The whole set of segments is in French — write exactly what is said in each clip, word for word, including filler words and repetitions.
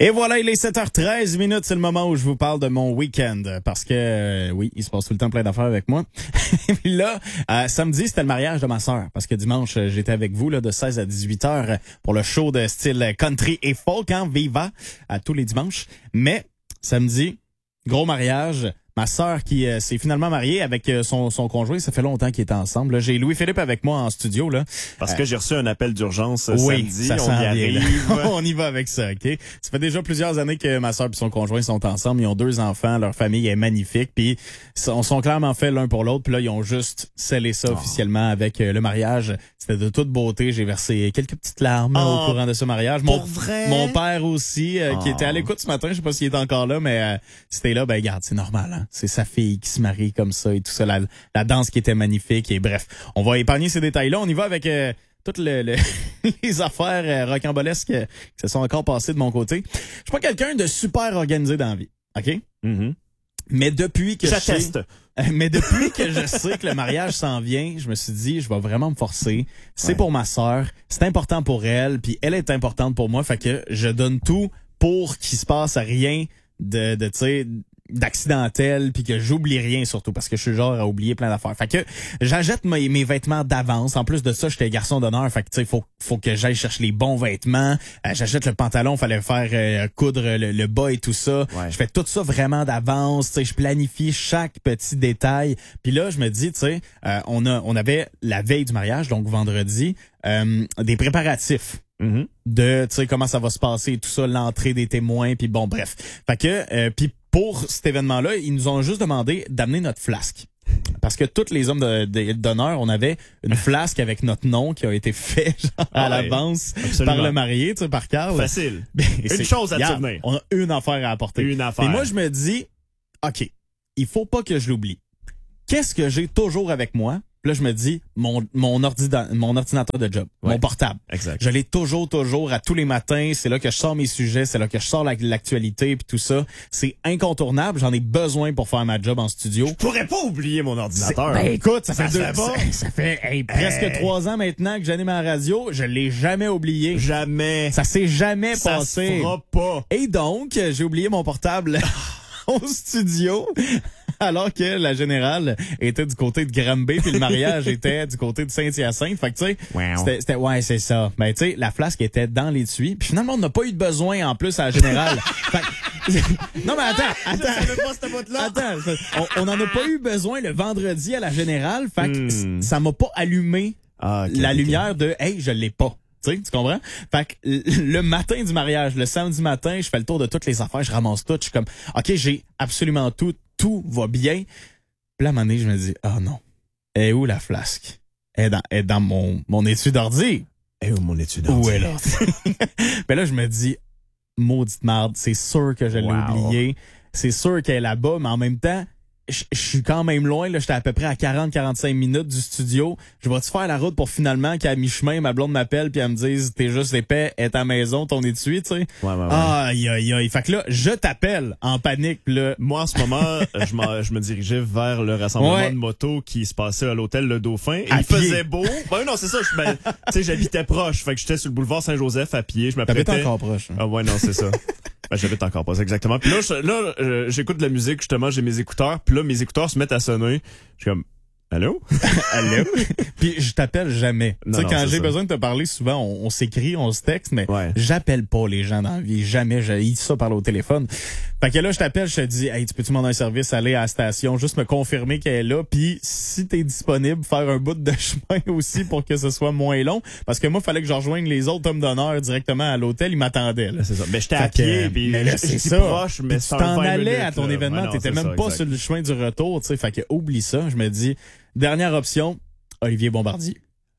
Et voilà, il est sept heures treize minutes, c'est le moment où je vous parle de mon week-end. Parce que, euh, oui, il se passe tout le temps plein d'affaires avec moi. Et puis là, euh, samedi, c'était le mariage de ma sœur. Parce que dimanche, j'étais avec vous là de seize à dix-huit heures pour le show de style country et folk, hein, Viva, à tous les dimanches. Mais, samedi, gros mariage. Ma sœur qui euh, s'est finalement mariée avec euh, son, son conjoint, ça fait longtemps qu'ils étaient ensemble. Là. J'ai Louis-Philippe avec moi en studio. Là. Parce euh, que j'ai reçu un appel d'urgence euh, oui, samedi, ça on s'en y vient, arrive. On y va avec ça, OK? Ça fait déjà plusieurs années que ma sœur et son conjoint sont ensemble. Ils ont deux enfants, leur famille est magnifique. Puis on sont clairement faits l'un pour l'autre. Puis là, ils ont juste scellé ça oh. officiellement avec euh, le mariage. C'était de toute beauté. J'ai versé quelques petites larmes oh, au courant de ce mariage. Mon, pour vrai? mon père aussi, euh, oh. qui était à l'écoute ce matin. Je sais pas s'il est encore là, mais euh, c'était là. Ben regarde, c'est normal. Hein? C'est sa fille qui se marie comme ça et tout ça. La, la danse qui était magnifique. Et bref, on va épargner ces détails-là. On y va avec euh, toutes le, le, les affaires euh, rocambolesques qui se sont encore passées de mon côté. Je suis pas quelqu'un de super organisé dans la vie. OK? Mm-hmm. Mais depuis que J'atteste. je sais, mais depuis que je sais que le mariage s'en vient, je me suis dit, je vais vraiment me forcer. C'est ouais. pour ma sœur, c'est important pour elle, puis elle est importante pour moi, fait que je donne tout pour qu'il se passe rien de, de tu sais, d'accidentel, puis que j'oublie rien surtout, parce que je suis genre à oublier plein d'affaires. Fait que j'achète mes, mes vêtements d'avance. En plus de ça, j'étais garçon d'honneur, fait que tu sais, faut faut que j'aille chercher les bons vêtements. Euh, j'achète le pantalon, fallait faire euh, coudre le, le bas et tout ça. Ouais. Je fais tout ça vraiment d'avance, tu sais, je planifie chaque petit détail. Puis là, je me dis, tu sais, euh, on a on avait la veille du mariage, donc vendredi, euh, des préparatifs. Mm-hmm. De, tu sais, comment ça va se passer et tout ça, l'entrée des témoins, puis bon, bref. Fait que, euh, puis pour cet événement-là, ils nous ont juste demandé d'amener notre flasque. Parce que tous les hommes de, de, d'honneur, on avait une flasque avec notre nom qui a été fait genre, à ouais, l'avance absolument. Par le marié, tu sais, par Carl. Facile. Ben, une chose à te souvenir. On a une affaire à apporter. Une affaire. Et moi, je me dis, OK, il faut pas que je l'oublie. Qu'est-ce que j'ai toujours avec moi? Puis là, je me dis, mon mon, ordina- mon ordinateur de job, ouais, mon portable. Exact. Je l'ai toujours, toujours, à tous les matins. C'est là que je sors mes sujets, c'est là que je sors la, l'actualité puis tout ça. C'est incontournable. J'en ai besoin pour faire ma job en studio. Je pourrais pas oublier mon ordinateur. Ben écoute, ça, ça fait, deux, fait ça, ça fait hey, presque hey. trois ans maintenant que j'anime à la radio. Je l'ai jamais oublié. Jamais. Ça s'est jamais ça passé. Ça se fera pas. Et donc, j'ai oublié mon portable au studio. Alors que la générale était du côté de Granby puis le mariage était du côté de Saint-Hyacinthe. Fait que tu sais, wow. c'était, c'était ouais, c'est ça. Ben tu sais, la flasque était dans l'étui. Puis finalement, on n'a pas eu de besoin en plus à la générale. Fait que, non mais attends, attends. Je savais pas cette botte-là. Attends, on n'en a pas eu besoin le vendredi à la générale. Fait que hmm. ça m'a pas allumé ah, okay, la okay. lumière de hey, je l'ai pas. Tu sais, tu comprends? Fait que le matin du mariage, le samedi matin, je fais le tour de toutes les affaires, je ramasse tout, je suis comme, OK, j'ai absolument tout, tout va bien. Puis là, à un moment donné, je me dis, ah oh non, elle est où la flasque? Elle est dans, elle est dans mon, mon étui d'ordi. Elle est où mon étui d'ordi? Où est l'ordi? Mais là, je me dis, maudite merde, c'est sûr que je l'ai wow. oublié. C'est sûr qu'elle est là-bas, mais en même temps, je suis quand même loin, là, j'étais à peu près à quarante à quarante-cinq minutes du studio. Je vais-tu faire la route pour finalement qu'à mi-chemin, ma blonde m'appelle puis elle me dise, t'es juste épais, est à maison, ton étui, tu sais. Ouais, ouais, ouais. Aïe, aïe, aïe. Fait que là, je t'appelle en panique, là. Moi, en ce moment, je, m'en, je me dirigeais vers le rassemblement ouais. de motos qui se passait à l'hôtel Le Dauphin. Et il pied. faisait beau. Ben non, c'est ça. Je, ben, tu sais, j'habitais proche. Fait que j'étais sur le boulevard Saint-Joseph à pied. Je m'apprêtais. T'habites encore proche. Hein. Ah ouais, non, c'est ça. Ben, j'habite encore pas, exactement. Puis là, je, là euh, j'écoute de la musique, justement, j'ai mes écouteurs. Puis là, mes écouteurs se mettent à sonner. Je suis comme, allô? Allô? Puis je t'appelle jamais. Tu sais, quand j'ai ça. besoin de te parler, souvent, on, on s'écrit, on se texte, mais ouais. j'appelle pas les gens dans la vie. Jamais, j'ai ça parler au téléphone. Fait que là, je t'appelle, je te dis, hey, tu peux-tu demander un service, aller à la station, juste me confirmer qu'elle est là, puis si t'es disponible, faire un bout de chemin aussi pour que ce soit moins long. Parce que moi, il fallait que je rejoigne les autres hommes d'honneur directement à l'hôtel, ils m'attendaient, là. C'est ça. Mais j'étais à pied, puis mais là, c'est ça. Proche, mais tu t'en allais minutes, à ton là. événement, ouais, non, t'étais même ça, pas exact. sur le chemin du retour, tu sais. Fait que oublie ça. Je me dis, dernière option, Olivier Bombardier.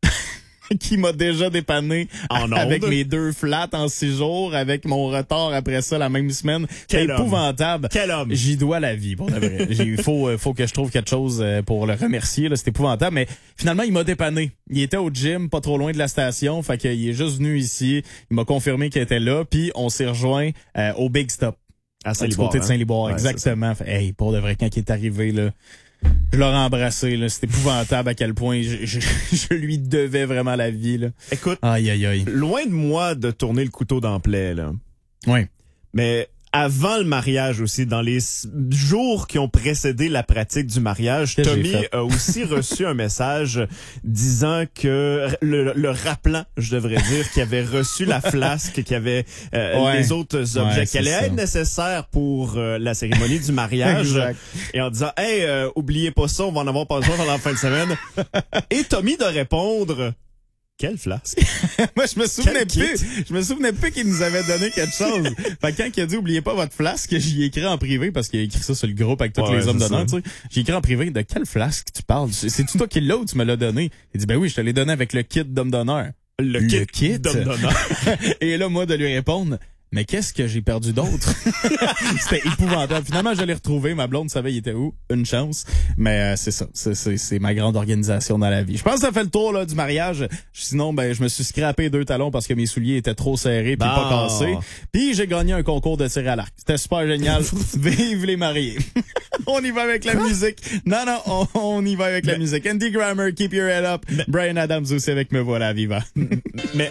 Qui m'a déjà dépanné en avec onde. mes deux flats en six jours, avec mon retard après ça la même semaine. Quel c'est épouvantable. Homme. Quel homme. J'y dois la vie, pour de vrai. Il faut, faut que je trouve quelque chose pour le remercier. Là, c'est épouvantable. Mais finalement, il m'a dépanné. Il était au gym, pas trop loin de la station. Fait qu'il est juste venu ici. Il m'a confirmé qu'il était là. Puis on s'est rejoint euh, au Big Stop. À Saint-Liboire. Du côté de Saint-Liboire, hein? exactement. Fait, hey, pour de vrai, quand il est arrivé, là, je l'aurais embrassé, là. C'était épouvantable à quel point je, je, je lui devais vraiment la vie, là. Écoute, aïe, aïe, aïe. Loin de moi de tourner le couteau dans la plaie, là. Oui. Mais avant le mariage aussi, dans les jours qui ont précédé la pratique du mariage, Qu'est-ce Tommy que j'ai fait? a aussi reçu un message disant que, le, le rappelant, je devrais dire, qu'il avait reçu la flasque, qu'il avait euh, Ouais. les autres objets Ouais, qui allaient c'est être ça. nécessaires pour euh, la cérémonie du mariage. Exact. Et en disant, hey, euh, oubliez pas ça, on va en avoir pas besoin pendant la fin de semaine. Et Tommy de répondre, quelle flasque? Moi, je me souvenais Quel kit? plus. Je me souvenais plus qu'il nous avait donné quelque chose. Fait que quand il a dit, oubliez pas votre flasque, j'y ai écrit en privé parce qu'il a écrit ça sur le groupe avec tous Ouais, les hommes c'est d'honneur, ça. tu sais. J'ai écrit en privé, de quelle flasque tu parles? C'est-tu toi qui l'as ou tu me l'as donné? Il dit, ben oui, je te l'ai donné avec le kit d'homme d'honneur. Le, Le kit, kit? d'homme d'honneur. Et là, moi, de lui répondre, mais qu'est-ce que j'ai perdu d'autre? C'était épouvantable. Finalement, je l'ai retrouvé. Ma blonde savait il était où. Une chance. Mais euh, c'est ça. C'est, c'est, c'est ma grande organisation dans la vie. Je pense que ça fait le tour là du mariage. Sinon, ben je me suis scrappé deux talons parce que mes souliers étaient trop serrés puis Bon. pas cassés. Puis j'ai gagné un concours de tir à l'arc. C'était super génial. Vive les mariés. On y va avec la musique. Non, non, on, on y va avec la musique. Andy Grammer, Keep Your Head Up. Brian Adams aussi avec Me Voilà Vivant. Mais